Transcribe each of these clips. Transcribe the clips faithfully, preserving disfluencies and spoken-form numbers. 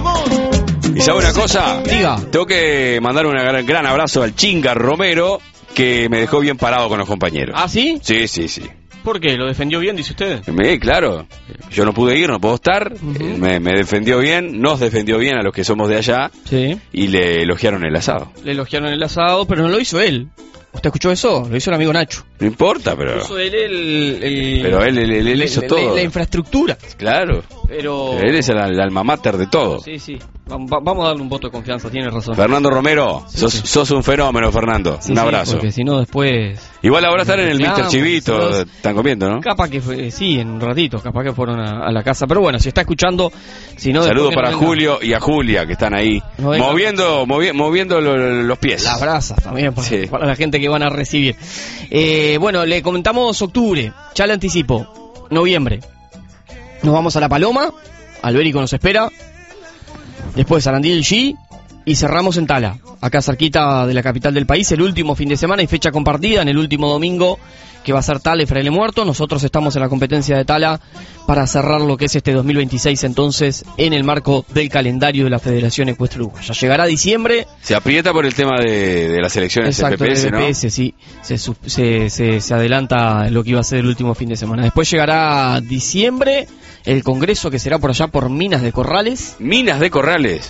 ¿Y sabe una cosa? Diga. Tengo que mandar un gran, gran abrazo al Chinga Romero, que me dejó bien parado con los compañeros. ¿Ah, sí? Sí, sí, sí. ¿Por qué? ¿Lo defendió bien, dice usted? Me, claro, yo no pude ir, no puedo estar. Uh-huh. eh, me, me defendió bien, nos defendió bien a los que somos de allá. Sí. Y le elogiaron el asado. Le elogiaron el asado, pero no lo hizo él. ¿Usted escuchó eso? Lo hizo el amigo Nacho. No importa, pero... Hizo él el... el pero él, él, él, él hizo la, todo. La, la infraestructura. Claro. Pero... pero él es el, el alma mater de todo. Sí, sí. Vamos, vamos a darle un voto de confianza, tiene razón. Fernando Romero, sí, sos, sí. sos un fenómeno, Fernando. Sí, un sí, abrazo. Porque si no, después... Igual ahora están en el mister Claro, Chivito, nosotros- están comiendo, ¿no? Capaz que fue, sí, en un ratito, capaz que fueron a, a la casa. Pero bueno, si está escuchando, si no... Saludos después que para no venga- Julio y a Julia, que están ahí, No venga- moviendo movi- moviendo lo- lo- los pies. Las brasas también para, Sí. para la gente que van a recibir. Eh, bueno, le comentamos octubre, ya le anticipo, noviembre. Nos vamos a La Paloma, Albérico nos espera, después Sarandí del G y cerramos en Tala, acá cerquita de la capital del país, el último fin de semana y fecha compartida en el último domingo que va a ser Tala y Fraile Muerto. Nosotros estamos en la competencia de Tala para cerrar lo que es este dos mil veintiséis entonces en el marco del calendario de la Federación Ecuestre Uruguaya. Llegará diciembre. Se aprieta por el tema de, de las elecciones Exacto, F P S, el ¿no? F P S, sí, se, su- se, se, se adelanta lo que iba a ser el último fin de semana. Después llegará diciembre, el congreso que será por allá por Minas de Corrales, Minas de Corrales.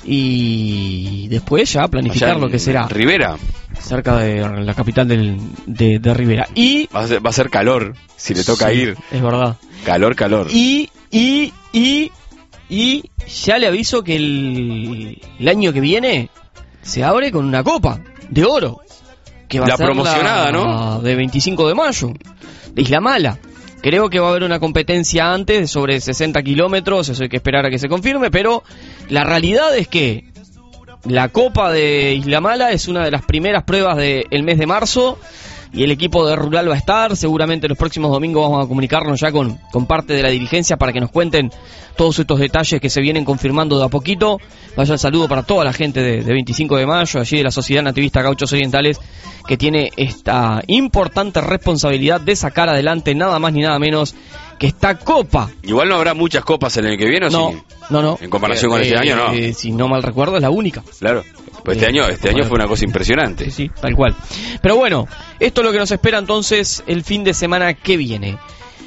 y después ya planificar Allá en lo que será Rivera. cerca de la capital del, de, de Rivera. Y, Va a ser, va a ser calor, si le toca sí, ir. es verdad. Calor, calor. Y, y, y, y ya le aviso que el, el año que viene se abre con una copa de oro. Que va La a ser promocionada, la ¿no? de veinticinco de mayo, de Isla Mala. Creo que va a haber una competencia antes de sobre sesenta kilómetros, eso hay que esperar a que se confirme, pero la realidad es que la Copa de Isla Mala es una de las primeras pruebas del mes de marzo y el equipo de Rural va a estar. Seguramente los próximos domingos vamos a comunicarnos ya con, con parte de la dirigencia para que nos cuenten todos estos detalles que se vienen confirmando de a poquito. Vaya el saludo para toda la gente de, de veinticinco de mayo, allí de la Sociedad Nativista Gauchos Orientales, que tiene esta importante responsabilidad de sacar adelante nada más ni nada menos que esta Copa. Igual no habrá muchas copas el año que viene, ¿o No, sí? no, no. En comparación con este año, no. Eh, si no mal recuerdo, es la única. Claro. Pues este Eh, año, este año bueno. fue una cosa impresionante. Sí, sí, tal cual. Pero bueno, esto es lo que nos espera entonces el fin de semana que viene.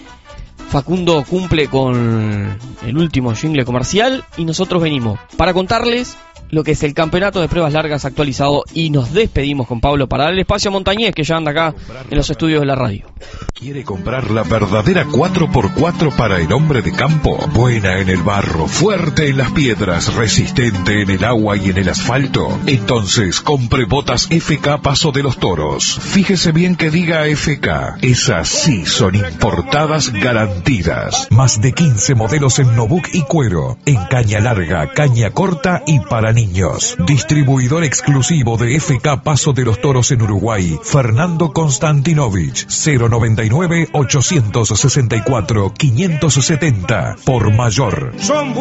Facundo cumple con el último jingle comercial y nosotros venimos para contarles lo que es el campeonato de pruebas largas actualizado y nos despedimos con Pablo para darle espacio a Montañés, que ya anda acá en los estudios de la radio. ¿Quiere comprar la verdadera cuatro por cuatro para el hombre de campo? Buena en el barro, fuerte en las piedras, resistente en el agua y en el asfalto. Entonces compre botas F K Paso de los Toros. Fíjese bien que diga F K. Esas sí son importadas garantidas. Más de quince modelos en Nobuc y cuero, en caña larga, caña corta y para niños. Distribuidor exclusivo de F K Paso de los Toros en Uruguay, Fernando Konstantinovich, cero noventa y nueve, ochocientos sesenta y cuatro, quinientos setenta, por mayor.